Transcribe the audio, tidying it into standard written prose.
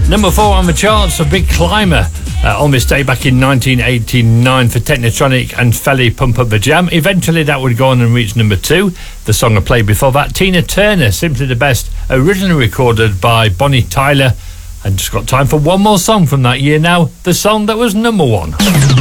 Number 4 on the charts, a big climber on this day back in 1989 for Technotronic and Felly, Pump Up the Jam. Eventually that would go on and reach number 2. The song I played before that, Tina Turner, Simply the Best, originally recorded by Bonnie Tyler. And just got time for one more song from that year now, the song that was number 1.